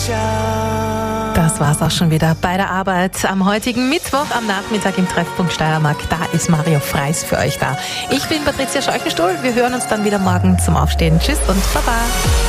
Das war's auch schon wieder bei der Arbeit am heutigen Mittwoch am Nachmittag im Treffpunkt Steiermark. Da ist Mario Freis für euch da. Ich bin Patricia Scheuchenstuhl. Wir hören uns dann wieder morgen zum Aufstehen. Tschüss und Baba.